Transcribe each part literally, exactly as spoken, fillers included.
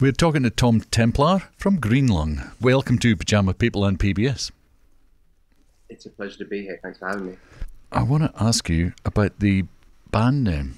We're talking to Tom Templar from Greenlung. Welcome to Pyjama People and P B S. It's a pleasure to be here. Thanks for having me. I want to ask you about the band name.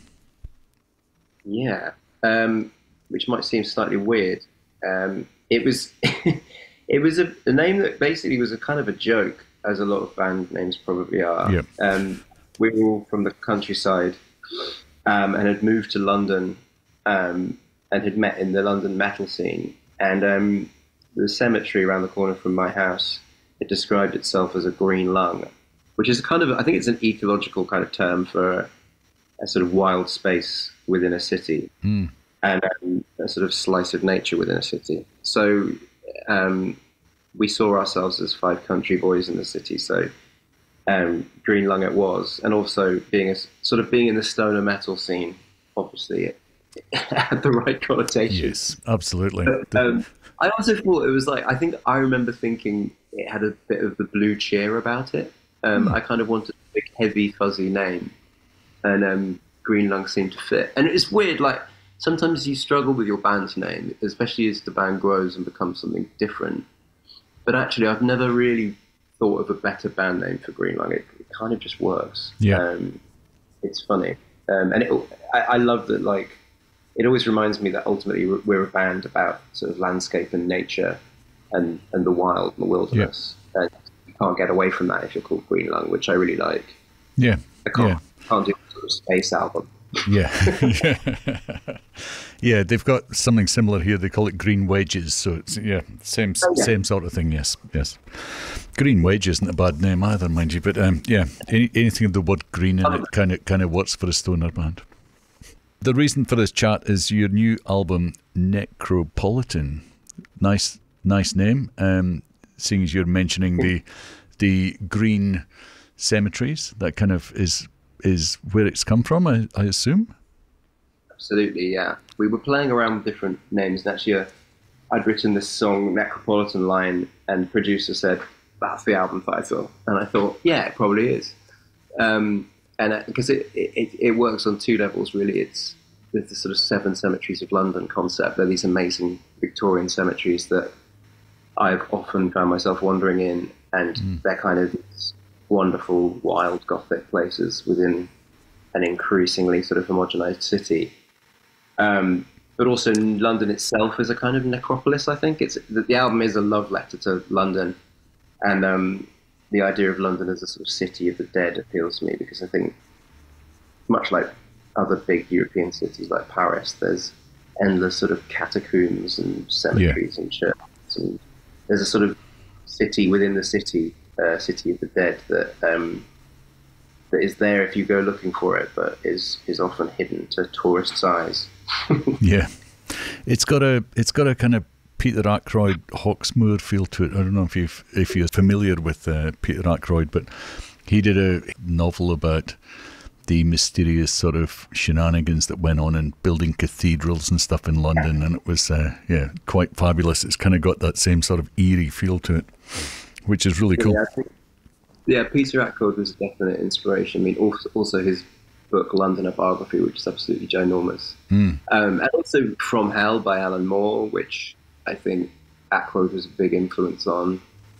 Yeah, um, which might seem slightly weird. Um, it was it was a, a name that basically was a kind of a joke, as a lot of band names probably are. Yep. Um, we were all from the countryside um, and had moved to London um, and had met in the London metal scene. And um, the cemetery around the corner from my house, it described itself as a green lung, which is kind of, I think it's an ecological kind of term for a, a sort of wild space within a city mm. and um, a sort of slice of nature within a city. So um, we saw ourselves as five country boys in the city. So um, green lung it was, and also being a sort of being in the stoner metal scene, obviously it, it had the right connotation. Yes, absolutely. But, um, I also thought it was like, I think I remember thinking it had a bit of the Blue Cheer about it. Um, mm. I kind of wanted a big, heavy, fuzzy name, and um, Green Lung seemed to fit. And it's weird, like, sometimes you struggle with your band's name, especially as the band grows and becomes something different. But actually, I've never really thought of a better band name for Green Lung. It, it kind of just works. Yeah. Um, it's funny. Um, and it, I, I love that, like, it always reminds me that ultimately we're a band about sort of landscape and nature and, and the wild and the wilderness. Yeah. And you can't get away from that if you're called Green Lung, which I really like. Yeah. I can't, yeah. can't do a sort of space album. Yeah. Yeah, they've got something similar here. They call it Green Wedges. So it's, yeah, same oh, yeah. same sort of thing, yes. Yes. Green Wedge isn't a bad name either, mind you. But um, yeah, any, anything with the word green in it kind of kind of works for a stoner band. The reason for this chat is your new album, Necropolitan. Nice, nice name. Um, seeing as you're mentioning the the green cemeteries, that kind of is is where it's come from, I, I assume. Absolutely, yeah. We were playing around with different names, and actually, uh, I'd written this song, Necropolitan line, and the producer said, "That's the album title," and I thought, yeah, it probably is. Um, And because it, it it works on two levels, really. It's, it's the sort of seven cemeteries of London concept. They're these amazing Victorian cemeteries that I've often found myself wandering in, and mm. they're kind of these wonderful, wild, gothic places within an increasingly sort of homogenized city. Um, but also London itself is a kind of necropolis, I think. It's the, the album is a love letter to London, and um, the idea of London as a sort of city of the dead appeals to me, because I think, much like other big European cities like Paris, there's endless sort of catacombs and cemeteries yeah. and churches, and there's a sort of city within the city, uh, city of the dead that um, that is there if you go looking for it, but is is often hidden to tourists' eyes. Yeah, it's got a it's got a kind of Peter Ackroyd Hawksmoor feel to it. I don't know if you if you're familiar with uh, Peter Ackroyd, but he did a novel about the mysterious sort of shenanigans that went on in building cathedrals and stuff in London, and it was uh, yeah quite fabulous. It's kind of got that same sort of eerie feel to it, which is really cool. Yeah, I think, yeah Peter Ackroyd was a definite inspiration. I mean, also, also his book London, a Biography, which is absolutely ginormous, mm. um, and also From Hell by Alan Moore, which I think Ackroyd was a big influence on.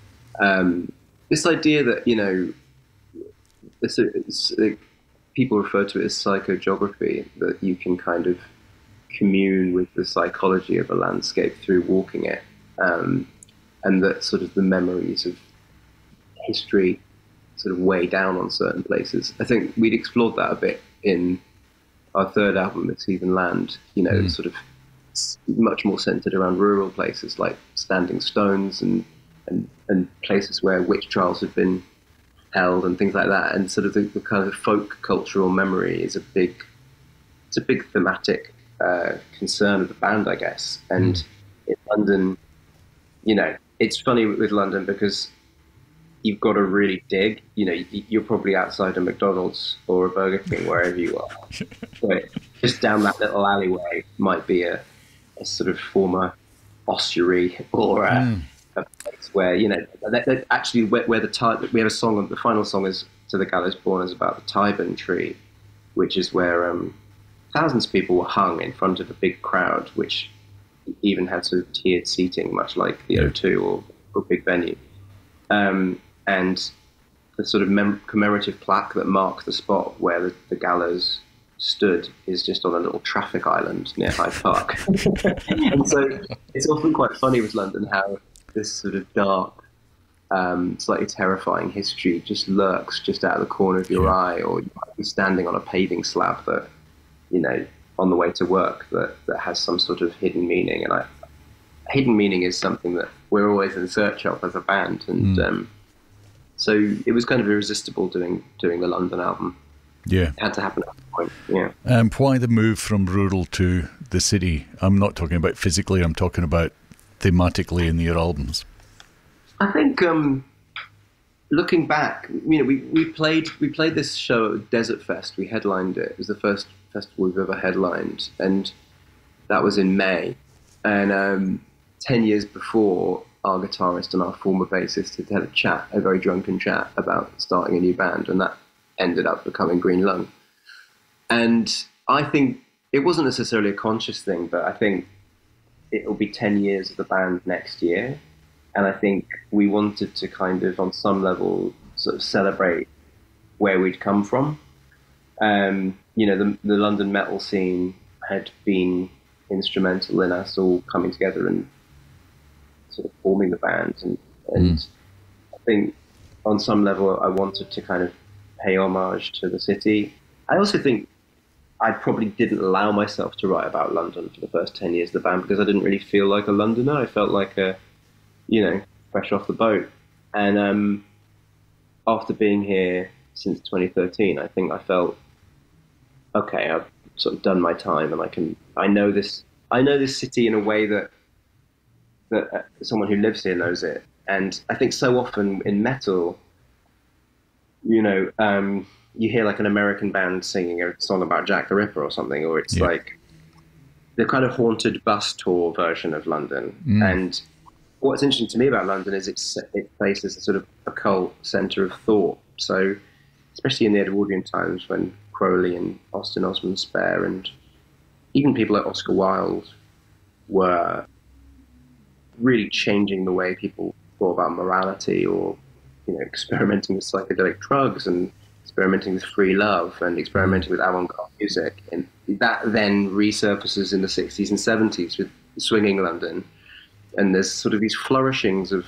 Um, this idea that, you know, this, it's, it, people refer to it as psychogeography, that you can kind of commune with the psychology of a landscape through walking it, um, and that sort of the memories of history sort of weigh down on certain places. I think we'd explored that a bit in our third album, It's Heathen Land, you know, mm. sort of much more centered around rural places like Standing Stones and, and, and places where witch trials have been held and things like that. And sort of the, the kind of folk cultural memory is a big, it's a big thematic uh, concern of the band, I guess. And mm. in London, you know, it's funny with London because you've got to really dig. You know, you're probably outside a McDonald's or a Burger King, wherever you are. But just down that little alleyway might be a, a sort of former ossuary or a, mm. a place where, you know, that, that actually where, where the Ty- we have a song, the final song is To the Gallows Born, is about the Tyburn tree, which is where um, thousands of people were hung in front of a big crowd, which even had sort of tiered seating, much like the Yeah. O two or, or big venue. Um, and the sort of mem- commemorative plaque that marks the spot where the, the gallows stood is just on a little traffic island near Hyde Park. And so it's often quite funny with London how this sort of dark, um, slightly terrifying history just lurks just out of the corner of your Yeah. eye, or you might be standing on a paving slab that, you know, on the way to work that, that has some sort of hidden meaning. And I, hidden meaning is something that we're always in search of as a band. And Mm. um, so it was kind of irresistible doing doing the London album. Yeah. It had to happen at that point, yeah. Um, why the move from rural to the city? I'm not talking about physically, I'm talking about thematically in your albums. I think um, looking back, you know, we, we played we played this show at Desert Fest. We headlined it. It was the first festival we've ever headlined, and that was in May. And um, ten years before, our guitarist and our former bassist had had a chat, a very drunken chat about starting a new band, and that ended up becoming Green Lung. And I think it wasn't necessarily a conscious thing, but I think it will be ten years of the band next year. And I think we wanted to kind of, on some level, sort of celebrate where we'd come from. Um, you know, the, the London metal scene had been instrumental in us all coming together and sort of forming the band. And, and mm. I think on some level I wanted to kind of pay homage to the city. I also think I probably didn't allow myself to write about London for the first ten years of the band because I didn't really feel like a Londoner. I felt like a, you know, fresh off the boat. And um, after being here since twenty thirteen, I think I felt, okay, I've sort of done my time, and I can, I know this, I know this city in a way that that uh, someone who lives here knows it. And I think so often in metal, you know, um, you hear like an American band singing a song about Jack the Ripper or something, or it's yeah. like the kind of haunted bus tour version of London. Mm. And what's interesting to me about London is it's, it faces a sort of occult centre of thought. So, especially in the Edwardian times when Crowley and Austin Osman Spare and even people like Oscar Wilde were really changing the way people thought about morality, or, you know, experimenting with psychedelic drugs and experimenting with free love and experimenting with avant-garde music. And that then resurfaces in the sixties and seventies with swinging London. And there's sort of these flourishings of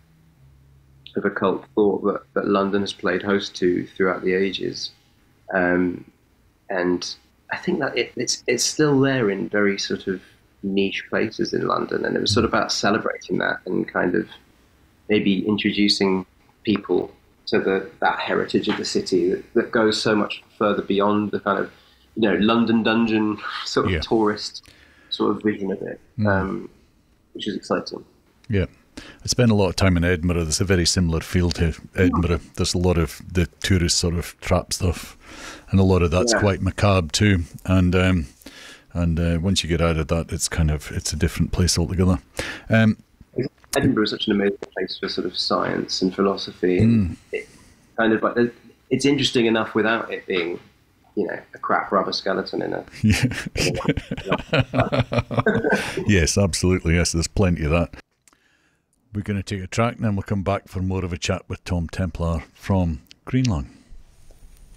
of occult thought that, that London has played host to throughout the ages. Um, and I think that it, it's it's still there in very sort of niche places in London. And it was sort of about celebrating that and kind of maybe introducing people to the that heritage of the city that, that goes so much further beyond the kind of, you know, London dungeon sort of yeah. tourist sort of vision of it. Mm. Um, which is exciting. Yeah. I spent a lot of time in Edinburgh. There's a very similar feel to Edinburgh. There's a lot of the tourist sort of trap stuff, and a lot of that's yeah. quite macabre too. And um, and uh, once you get out of that, it's kind of, it's a different place altogether. Um, Edinburgh is such an amazing place for sort of science and philosophy. And mm. it kind of like, it's interesting enough without it being, you know, a crap rubber skeleton in a... Yes, absolutely. Yes, there's plenty of that. We're going to take a track and then we'll come back for more of a chat with Tom Templar from Green Lung.